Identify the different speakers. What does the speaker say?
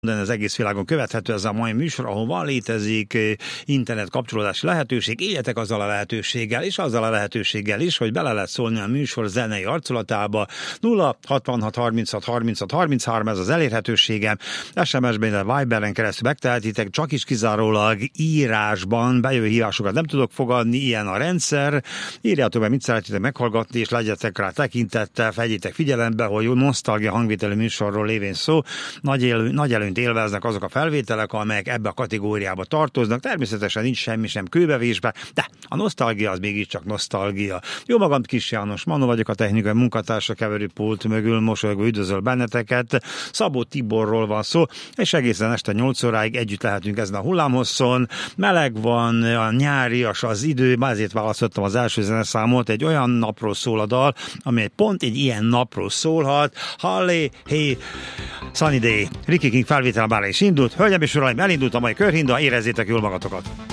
Speaker 1: az egész világon követhető ez a mai műsor, ahol van létezik internet kapcsolódási lehetőség. Éljetek azzal a lehetőséggel, és azzal a lehetőséggel is, hogy bele lehet szólni a műsor zenei arculatába. 066 36 36 33, ez az elérhetőségem. SMS-ben, de Viberen keresztül megtehetitek, csak is kizárólag írásban, bejövő hívásokat nem tudok fogadni, ilyen a rendszer. Írjátok be, mit szeretnétek meghallgatni, és legyetek rá tekintettel, vegyétek figyelembe, hogy nosztalgia hangvételű műsorról lévén szó. Nagy előnyt élveznek azok a felvételek, amelyek ebbe a kategóriába tartoznak. Természetesen nincs semmi sem kőbevésbe, de a nosztalgia az mégiscsak nosztalgia. Jó magam, Kis János Manó vagyok, a technikai munkatársa, keverőpult mögül mosolygó üdvözöl benneteket. Szabó Tiborról van szó, és egészen este 8 óráig együtt lehetünk ezen a hullámhosszon. Meleg van, a nyárias az idő, ezért választottam az első zeneszámot. Egy olyan napról szól a dal, ami pont egy ilyen napról szólhat. Hallé, hé, Sunny Day. Ricky King felvétel már is indult. Hölgyeim és uraim, elindult a mai körhinda, érezzétek jól magatokat!